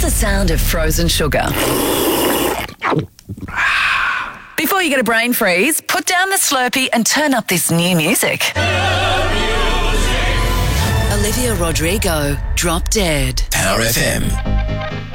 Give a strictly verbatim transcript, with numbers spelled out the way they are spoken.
the sound of frozen sugar. Before you get a brain freeze, put down the Slurpee and turn up this new music. Olivia Rodrigo, Drop Dead. Power F M.